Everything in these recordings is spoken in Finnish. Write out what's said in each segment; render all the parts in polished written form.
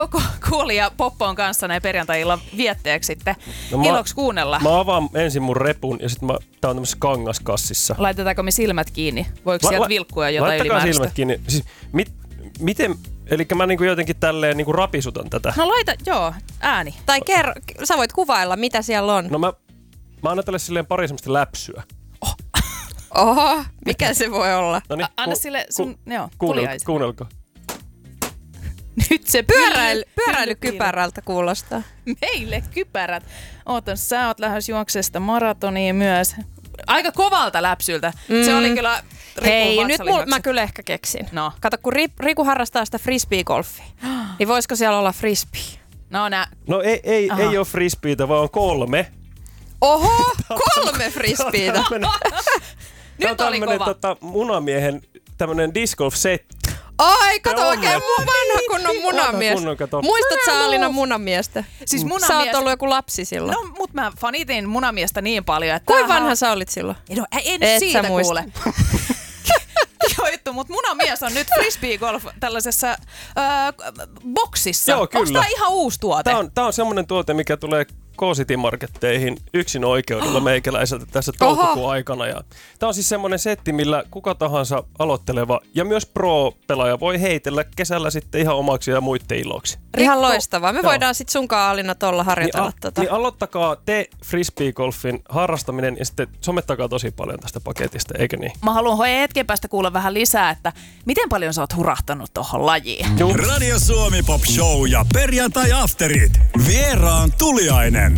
koko kuulija Poppon kanssa näin perjantai-illan vietteeksi sitten iloksi kuunnella. Mä avaan ensin mun repun ja sitten tää on tämmöisessä kangaskassissa. Laitetaanko me silmät kiinni? Voiko sieltä vilkkua jotain ylimääräistä? Laittakaa silmät kiinni. Siis, miten... Elikkä mä niinku jotenkin tälleen niinku rapisutan tätä. No laita, joo, ääni. Tai sä voit kuvailla, mitä siellä on. No mä annan tälle silleen pari semmoista läpsyä. Oho, mikä se voi olla? Noniin, Anna sille sun, kuunnelko. Nyt se Pyöräilykypärältä kuulostaa. Meille kypärät. Sä oot lähes juoksesta maratoniin myös. Aika kovalta läpsyltä. Se oli kyllä Hei, nyt mä kyllä ehkä keksin. No. Kato, kun Riku harrastaa sitä frisbee-golfia, niin voisiko siellä olla frisbee? No ei ole frisbeetä, vaan on 3. Oho, 3 frisbeetä. Nyt oli kova. Munamiehen tämmönen disc golf-setti. Ai, kato oikein vanha kunnon munamies. Muistatko sä Alina munamiestä? Siis Sä oot ollut joku lapsi silloin. No, mut mä fanitin munamiestä niin paljon, että... Kuinka vanha sä olit silloin? No, en siitä kuule. Juttu, mutta munamies on nyt frisbee-golf tällaisessa boksissa. Joo, kyllä. Onko tää ihan uusi tuote? Tää on semmonen tuote, mikä tulee K-City-marketteihin yksin oikeudella meikäläiseltä tässä toukokuun aikana. Ja tää on siis semmonen setti, millä kuka tahansa aloitteleva ja myös pro-pelaaja voi heitellä kesällä sitten ihan omaksi ja muiden iloksi. Ihan loistavaa. Me voidaan sit sunkaan Alina tuolla harjoitella Niin aloittakaa te frisbee-golfin harrastaminen ja sitten somettakaa tosi paljon tästä paketista, eikö niin? Mä haluan hetken päästä kuulla vähän lisää, että miten paljon sä oot hurahtanut tohon lajiin. Radio Suomi Pop Show ja perjantai afterit. Vieraan tuliainen.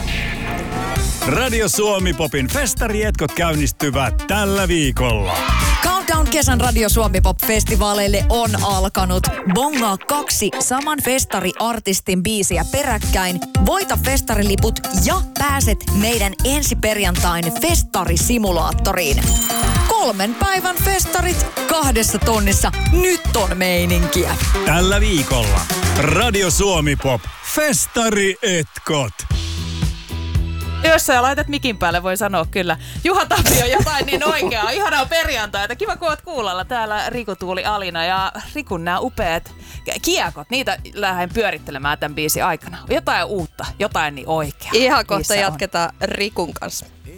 Radio Suomi Popin festarietkot käynnistyvät tällä viikolla. Countdown kesän Radio Suomi Pop-festivaaleille on alkanut. Bongaa 2 saman festariartistin biisiä peräkkäin. Voita festariliput ja pääset meidän ensi perjantain festarisimulaattoriin. 3 päivän festarit 2 tonnissa. Nyt on meininkiä. Tällä viikolla Radio Suomi Pop festarietkot. Jos sä laitat mikin päälle, voi sanoa kyllä. Juha Tapio jotain niin oikeaa. Ihanaa perjantaita. Kiva, kun oot kuulolla. Täällä Riku, Tuuli, Alina ja Rikun nämä upeat kiekot. Niitä lähden pyörittelemään tämän biisin aikana. Jotain uutta, jotain niin oikeaa. Ihan kohta jatketaan Rikun kanssa.